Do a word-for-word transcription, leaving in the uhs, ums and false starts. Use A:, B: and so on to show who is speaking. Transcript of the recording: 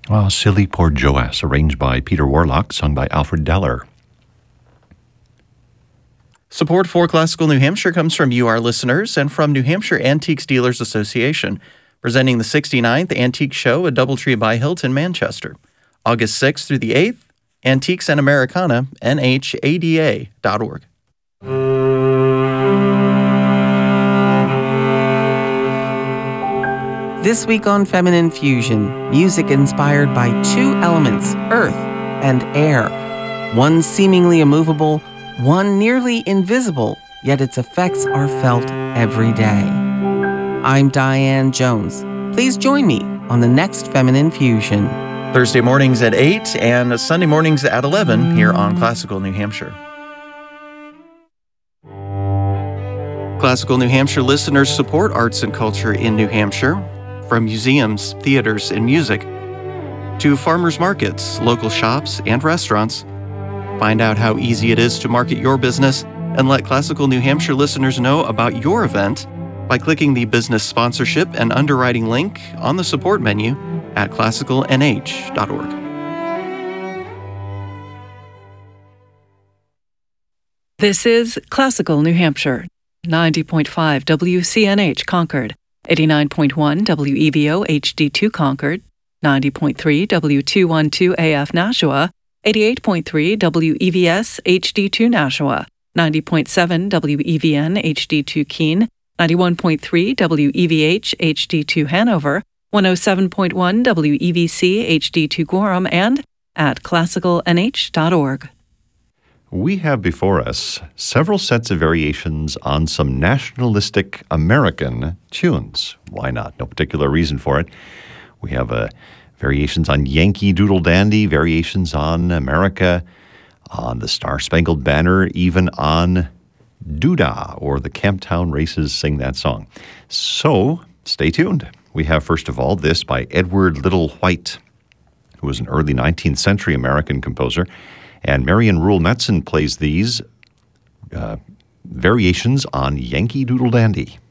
A: Oh, Silly Poor Joas, arranged by Peter Warlock, sung by Alfred Deller.
B: Support for Classical New Hampshire comes from you, our listeners, and from New Hampshire Antiques Dealers Association, presenting the sixty-ninth Antique Show at Doubletree by Hilton, Manchester, August sixth through the eighth, Antiques and Americana, N H A D A dot org.
C: This week on Feminine Fusion, music inspired by two elements, earth and air. One seemingly immovable, one nearly invisible, yet its effects are felt every day. I'm Diane Jones. Please join me on the next Feminine Fusion.
B: Thursday mornings at eight and Sunday mornings at eleven here on Classical New Hampshire. Classical New Hampshire listeners support arts and culture in New Hampshire, from museums, theaters, and music, to farmers markets, local shops, and restaurants. Find out how easy it is to market your business and let Classical New Hampshire listeners know about your event by clicking the business sponsorship and underwriting link on the support menu at classical n h dot org.
D: This is Classical New Hampshire, ninety point five W C N H Concord, eighty-nine point one W E V O H D two Concord, ninety point three W two twelve A F Nashua, eighty-eight point three W E V S H D two Nashua, ninety point seven W E V N H D two Keene, ninety-one point three W E V H H D two Hanover, one oh seven point one W E V C H D two Gorham, and at classical n h dot org.
A: We have before us several sets of variations on some nationalistic American tunes. Why not? No particular reason for it. We have uh, variations on Yankee Doodle Dandy, variations on America, on the Star-Spangled Banner, even on Doodah, or the Camptown Races Sing That Song. So, stay tuned. We have, first of all, this by Edward Little White, who was an early nineteenth century American composer, and Marion Rule Metzen plays these uh, variations on Yankee Doodle Dandy.